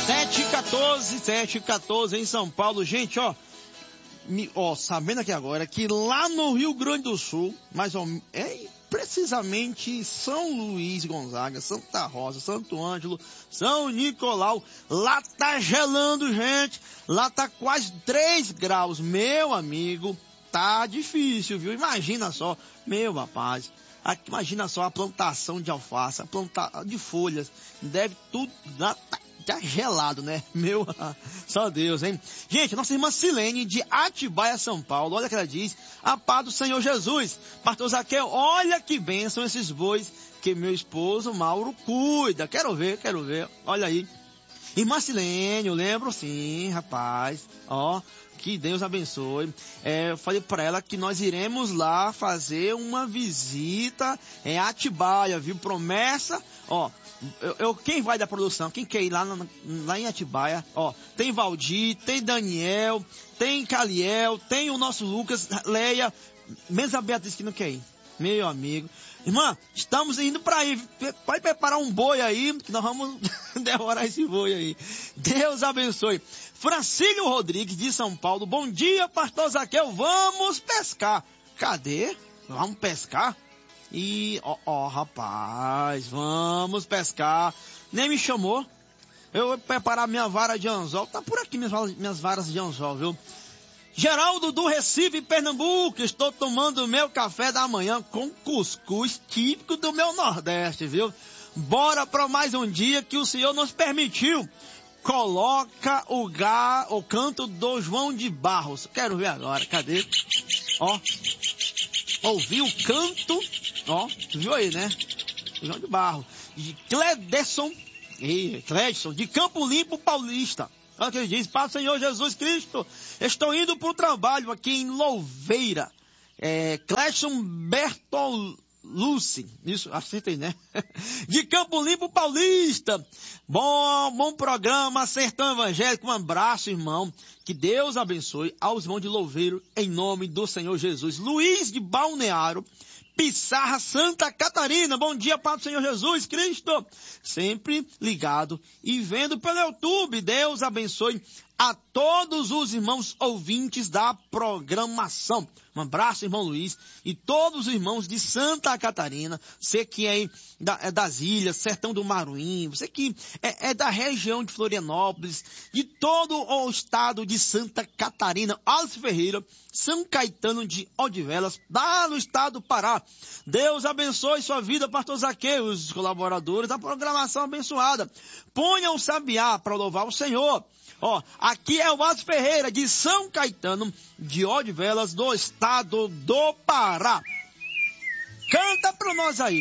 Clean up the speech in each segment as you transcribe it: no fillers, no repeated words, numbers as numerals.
7h14 em São Paulo. Gente, sabendo aqui agora que lá no Rio Grande do Sul, precisamente São Luís Gonzaga, Santa Rosa, Santo Ângelo, São Nicolau, lá tá gelando, gente. Lá tá quase 3 graus. Meu amigo, tá difícil, viu? Imagina só, meu rapaz. Imagina só a plantação de alface, a plantação de folhas. Deve tudo... Tá gelado, né? Só Deus, hein? Gente, nossa irmã Silene, de Atibaia, São Paulo, olha o que ela diz: a paz do Senhor Jesus. Pastor Zaqueu, olha que bênção esses bois que meu esposo Mauro cuida. Quero ver, olha aí. Irmã Silene, eu lembro sim, rapaz, que Deus abençoe. Eu falei para ela que nós iremos lá fazer uma visita em Atibaia, viu? Promessa, quem vai da produção? Quem quer ir lá em Atibaia? Tem Valdir, tem Daniel, tem Caliel, tem o nosso Lucas, Leia, menos a Beatriz que não quer ir. Meu amigo. Irmã, estamos indo para aí. Pode preparar um boi aí, que nós vamos devorar esse boi aí. Deus abençoe. Francílio Rodrigues, de São Paulo. Bom dia, pastor Zaqueu. Vamos pescar. Cadê? Vamos pescar? E, rapaz, vamos pescar. Nem me chamou. Eu vou preparar minha vara de anzol. Tá por aqui minhas varas de anzol, viu? Geraldo do Recife, Pernambuco. Estou tomando meu café da manhã com cuscuz típico do meu Nordeste, viu? Bora para mais um dia que o Senhor nos permitiu. Coloca o canto do João de Barros. Quero ver agora. Cadê? Ouvi o canto. Viu aí, né? João de Barros. De Cledson, de Campo Limpo, Paulista. Olha o que ele diz: Pai do Senhor Jesus Cristo, estou indo para o trabalho aqui em Louveira. Cledson Bertolucci, isso, acertei, né? De Campo Limpo, Paulista. Bom programa, Sertão Evangélico. Um abraço, irmão. Que Deus abençoe aos irmãos de Louveiro, em nome do Senhor Jesus. Luiz de Balneário, Pissarra, Santa Catarina. Bom dia, Pai do Senhor Jesus Cristo. Sempre ligado e vendo pelo YouTube. Deus abençoe a todos os irmãos ouvintes da programação. Um abraço, irmão Luiz, e todos os irmãos de Santa Catarina. Você que é das ilhas, Sertão do Maruim, você que é da região de Florianópolis, de todo o estado de Santa Catarina, Alice Ferreira, São Caetano de Odivelas, lá no estado do Pará. Deus abençoe sua vida, pastor Zaqueu, os colaboradores da programação abençoada. Ponha um sabiá para louvar o Senhor. Aqui é o Alice Ferreira, de São Caetano de Odivelas, do estado do Pará. Canta para nós aí.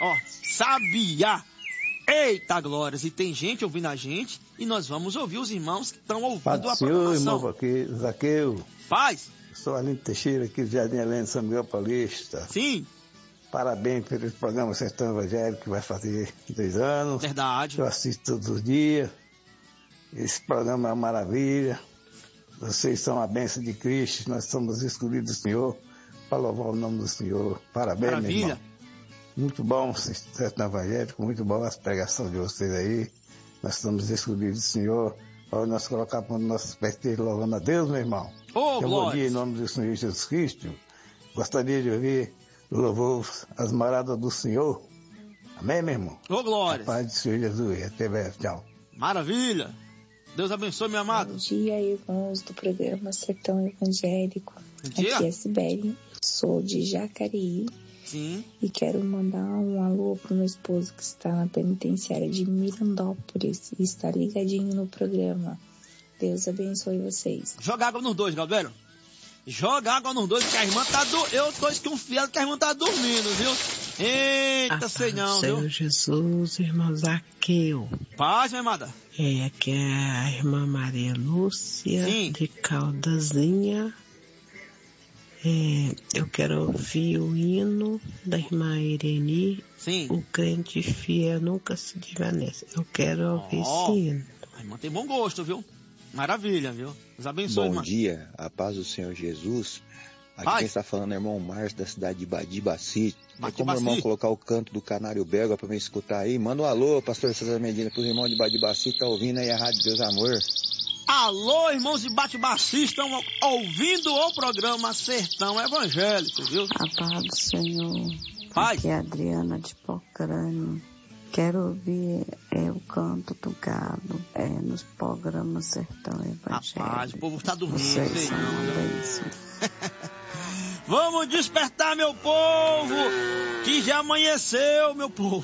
Sabiá. Eita glórias. E tem gente ouvindo a gente, e nós vamos ouvir os irmãos que estão ouvindo a programação. Irmão Zaqueu. Paz. Sou Aline Teixeira, aqui do Jardim Helena, São Miguel Paulista. Sim. Parabéns pelo programa Sertão Evangélico, que vai fazer 2 anos. Verdade. Eu assisto todos os dias. Esse programa é uma maravilha. Vocês são a bênção de Cristo. Nós somos escolhidos do Senhor para louvar o nome do Senhor. Parabéns, maravilha. Meu irmão. Muito bom, Sertão Evangélico. Muito bom as pregações de vocês aí. Nós somos escolhidos do Senhor. Para nós colocar para os nossos pés louvando a Deus, meu irmão. Eu vou dia em nome do Senhor Jesus Cristo. Gostaria de ouvir o louvor, as moradas do Senhor. Amém, meu irmão? Glória. A paz do Senhor Jesus. Até breve. Tchau. Maravilha. Deus abençoe, meu amado. Bom dia, irmãos do programa Sertão Evangélico. Bom dia. Aqui é a Sibeli, sou de Jacareí. Sim. E quero mandar um alô pro meu esposo que está na penitenciária de Mirandópolis e está ligadinho no programa. Deus abençoe vocês. Joga água nos dois, Galdeiro. Joga água nos dois, que a irmã tá eu tô desconfiado que a irmã tá dormindo, viu? Eita, sei não, viu? Senhor Jesus, irmão Zaqueu. Paz, minha amada. Aqui é a irmã Maria Lúcia, sim, de Caldazinha. Eu quero ouvir o hino da irmã Irene. Sim. O crente fiel nunca se desvanece. Eu quero ouvir esse hino. A irmã tem bom gosto, viu? Maravilha, viu? Deus abençoe, irmã. Bom dia, a paz do Senhor Jesus. Aqui quem está falando é o irmão Márcio, da cidade de Badibaci. É como o irmão colocar o canto do Canário Belga para me escutar aí. Manda um alô, pastor César Medina, para os irmãos de Badibaci, tá ouvindo aí a Rádio Deus Amor. Alô, irmãos de Badibaci, estão ouvindo o programa Sertão Evangélico, viu? A paz do Senhor. Pai. Aqui é a Adriana de Pocrane. Quero ouvir o canto do gado nos programas Sertão Evangélico. Rapaz, o povo está dormindo. Vocês são uma bênção. Vamos despertar, meu povo, que já amanheceu, meu povo.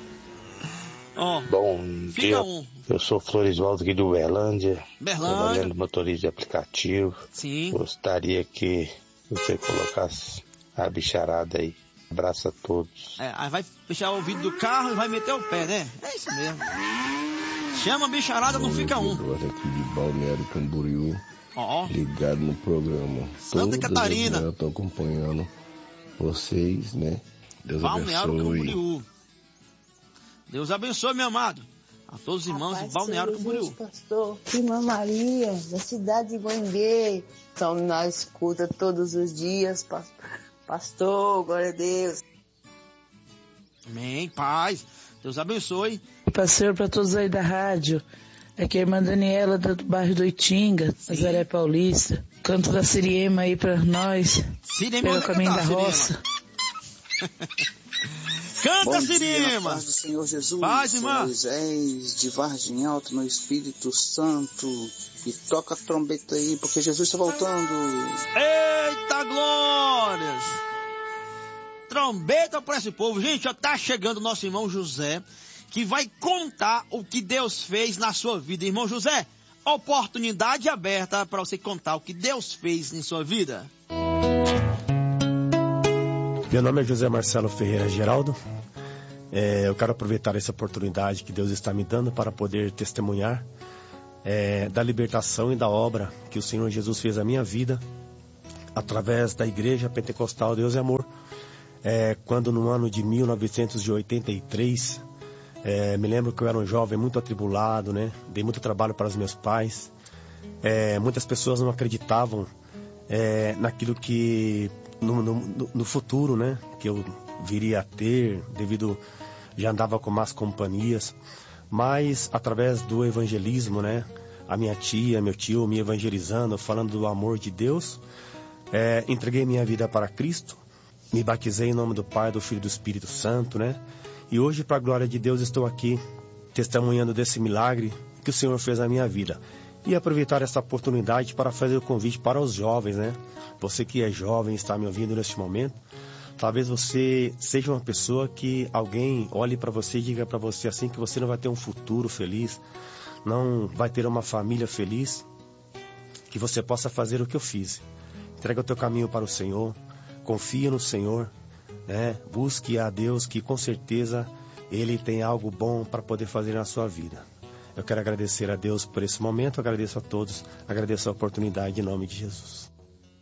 Bom dia, eu sou Florisvaldo aqui de Uberlândia, trabalhando motorista de aplicativo. Sim. Gostaria que você colocasse a bicharada aí. Abraço a todos. Aí vai fechar o ouvido do carro e vai meter o pé, né? É isso mesmo. Chama a bicharada, não fica um. Agora aqui de Balneário Camboriú, ligado no programa. Santa Catarina. Eu tô acompanhando vocês, né? Deus Balneário abençoe. Camboriú. Deus abençoe, meu amado. A todos os irmãos de Balneário Camboriú. Pastor, Irmã Maria, da cidade de Guanguê. Então nós escuta todos os dias, pastor, glória a Deus. Amém, paz. Deus abençoe. Pastor, para todos aí da rádio. Aqui é a irmã Daniela do bairro do Itinga, Nazaré Paulista. Canto da Siriema aí para nós. Siriema, pelo caminho da roça. Canta, Siriema. Paz do Senhor Jesus. Paz, irmã. Moisés, de Vargem Alta, no Espírito Santo. E toca a trombeta aí, porque Jesus está voltando. Eita glórias! Trombeta para esse povo. Gente, já tá chegando o nosso irmão José, que vai contar o que Deus fez na sua vida. Irmão José, oportunidade aberta para você contar o que Deus fez em sua vida. Meu nome é José Marcelo Ferreira Geraldo. Eu quero aproveitar essa oportunidade que Deus está me dando para poder testemunhar da libertação e da obra que o Senhor Jesus fez na minha vida através da Igreja Pentecostal Deus e Amor. Quando no ano de 1983, me lembro que eu era um jovem muito atribulado, né? Dei muito trabalho para os meus pais. Muitas pessoas não acreditavam naquilo que no futuro, né? Que eu viria a ter, devido já andava com más companhias. Mas através do evangelismo, né? A minha tia, meu tio me evangelizando, falando do amor de Deus, entreguei minha vida para Cristo, me batizei em nome do Pai, do Filho e do Espírito Santo, né? E hoje, para a glória de Deus, estou aqui testemunhando desse milagre que o Senhor fez na minha vida. E aproveitar essa oportunidade para fazer o convite para os jovens, né? Você que é jovem, está me ouvindo neste momento, talvez você seja uma pessoa que alguém olhe para você e diga para você assim que você não vai ter um futuro feliz, não vai ter uma família feliz, que você possa fazer o que eu fiz. Entrega o teu caminho para o Senhor, confia no Senhor, né? Busque a Deus, que com certeza Ele tem algo bom para poder fazer na sua vida. Eu quero agradecer a Deus por esse momento, agradeço a todos, agradeço a oportunidade em nome de Jesus.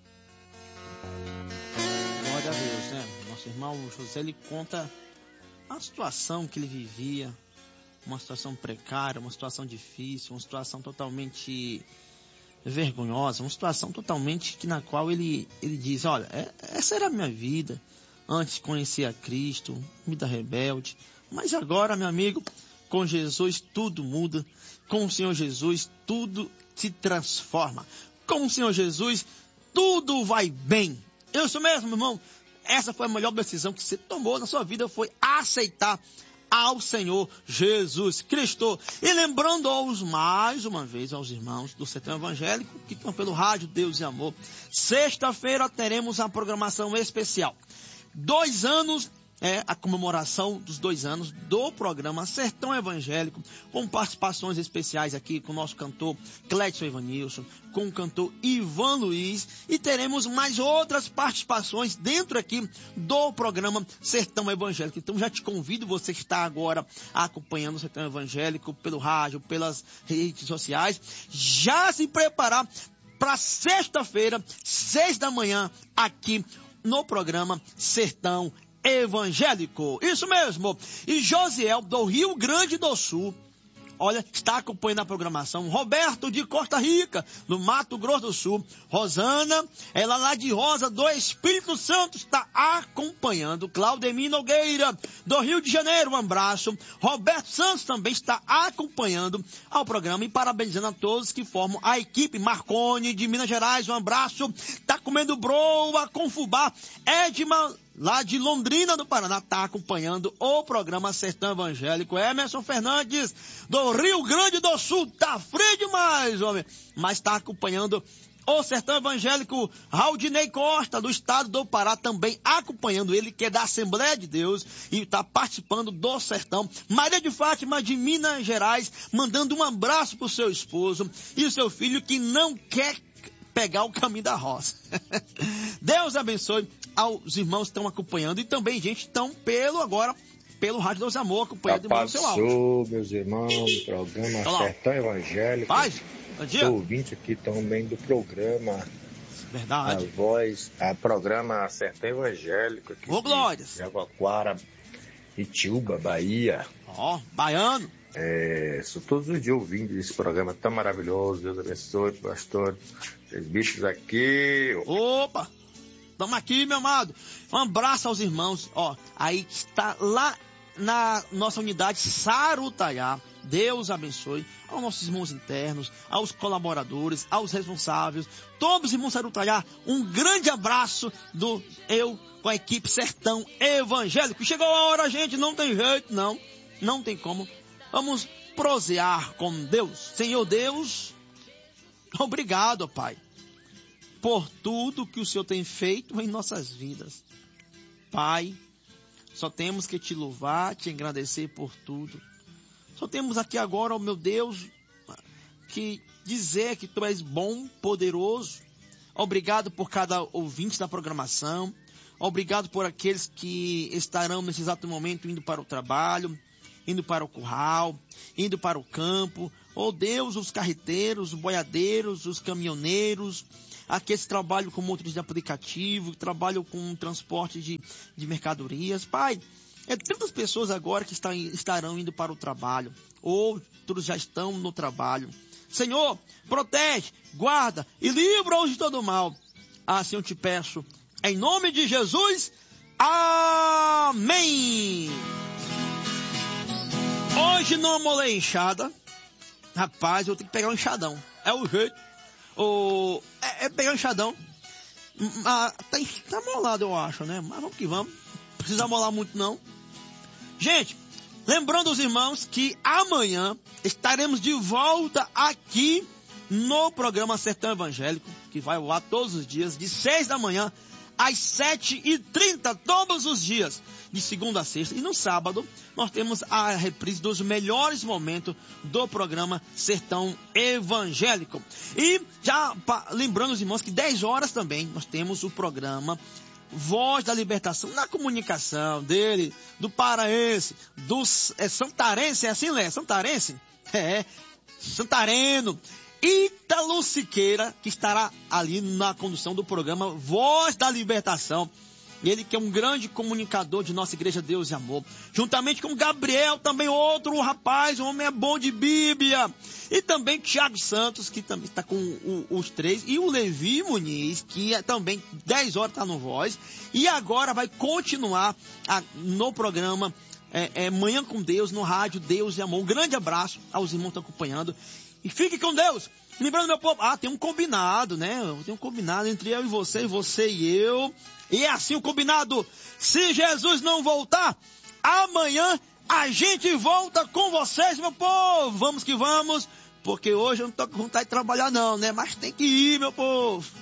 Glória a Deus, né? Nosso irmão José, ele conta a situação que ele vivia, uma situação precária, uma situação difícil, uma situação totalmente vergonhosa, uma situação totalmente na qual ele diz, olha, essa era a minha vida, antes de conhecer a Cristo, vida rebelde, mas agora, meu amigo, com Jesus tudo muda, com o Senhor Jesus tudo se transforma, com o Senhor Jesus tudo vai bem. Isso mesmo, meu irmão, essa foi a melhor decisão que você tomou na sua vida, foi aceitar ao Senhor Jesus Cristo. E lembrando mais uma vez aos irmãos do Sertão Evangélico que estão pelo rádio Deus e Amor, sexta-feira teremos a programação especial. 2 anos, a comemoração dos 2 anos do programa Sertão Evangélico, com participações especiais aqui com o nosso cantor Clédson Evanilson, com o cantor Ivan Luiz, e teremos mais outras participações dentro aqui do programa Sertão Evangélico. Então já te convido, você que está agora acompanhando o Sertão Evangélico pelo rádio, pelas redes sociais, já se preparar para sexta-feira, 6 da manhã, aqui no programa Sertão Evangélico. Isso mesmo. E Josiel, do Rio Grande do Sul, olha, está acompanhando a programação. Roberto de Costa Rica, no Mato Grosso do Sul. Rosana, ela lá de Rosa do Espírito Santo, está acompanhando. Claudemir Nogueira, do Rio de Janeiro, um abraço. Roberto Santos também está acompanhando ao programa e parabenizando a todos que formam a equipe. Marconi, de Minas Gerais, um abraço. Tá comendo broa com fubá. Edma, lá de Londrina, do Paraná, está acompanhando o programa Sertão Evangélico. Emerson Fernandes, do Rio Grande do Sul, tá frio demais, homem, mas está acompanhando o Sertão Evangélico. Raudinei Costa, do estado do Pará, também acompanhando, ele que é da Assembleia de Deus e está participando do Sertão. Maria de Fátima, de Minas Gerais, mandando um abraço pro seu esposo e o seu filho que não quer pegar o caminho da roça. Deus abençoe aos irmãos que estão acompanhando e também, gente, estão pelo Rádio Deus Amor, acompanhando o seu áudio. Meus irmãos, do programa Sertão Evangélico. Paz, bom dia. Ouvintes aqui também do programa. Verdade. A voz, a programa Sertão Evangélico. Aqui Ô, Glórias. Jaguaquara, Itiúba, Bahia. Ó, baiano. Sou todos os dias ouvindo esse programa tão maravilhoso. Deus abençoe, pastor. Os bichos aqui. Opa! Estamos aqui, meu amado. Um abraço aos irmãos. Ó, aí que está lá na nossa unidade Sarutaiá. Deus abençoe aos nossos irmãos internos, aos colaboradores, aos responsáveis. Todos os irmãos Sarutaiá, um grande abraço do eu com a equipe Sertão Evangélico. Chegou a hora, gente, não tem jeito, não. Não tem como. Vamos prosear com Deus. Senhor Deus, obrigado, Pai, por tudo que o Senhor tem feito em nossas vidas. Pai, só temos que te louvar, te agradecer por tudo. Só temos aqui agora, ó meu Deus, que dizer que tu és bom, poderoso. Obrigado por cada ouvinte da programação. Obrigado por aqueles que estarão nesse exato momento indo para o trabalho, indo para o curral, indo para o campo. Oh Deus, os carreteiros, os boiadeiros, os caminhoneiros, aqueles que trabalham com motores de aplicativo, que trabalham com transporte de mercadorias. Pai, tantas pessoas agora que estarão indo para o trabalho, outros já estão no trabalho. Senhor, protege, guarda e livra-os de todo mal. Assim eu te peço, em nome de Jesus, amém. Hoje não amolei enxada. Rapaz, eu tenho que pegar um enxadão. É o jeito. É pegar um enxadão. Tá amolado, eu acho, né? Mas vamos que vamos. Não precisa amolar muito, não. Gente, lembrando os irmãos que amanhã estaremos de volta aqui no programa Sertão Evangélico, que vai voar todos os dias, de 6 da manhã às 7h30, todos os dias, de segunda a sexta. E no sábado, nós temos a reprise dos melhores momentos do programa Sertão Evangélico. E já lembrando os irmãos que 10 horas também, nós temos o programa Voz da Libertação, na comunicação dele, do paraense, do santarense, é assim, Lé? Santarense? Santareno. Ítalo Siqueira, que estará ali na condução do programa Voz da Libertação. Ele que é um grande comunicador de nossa Igreja Deus e Amor. Juntamente com Gabriel, também outro rapaz, um homem é bom de Bíblia. E também Tiago Santos, que também está com os três. E o Levi Muniz, que também 10 horas está no Voz. E agora vai continuar no programa Manhã com Deus, no rádio Deus e Amor. Um grande abraço aos irmãos que estão acompanhando. E fique com Deus. Lembrando, meu povo, tem um combinado, né? Tem um combinado entre eu e você e eu. E é assim o combinado. Se Jesus não voltar, amanhã a gente volta com vocês, meu povo. Vamos que vamos, porque hoje eu não tô com vontade de trabalhar não, né? Mas tem que ir, meu povo.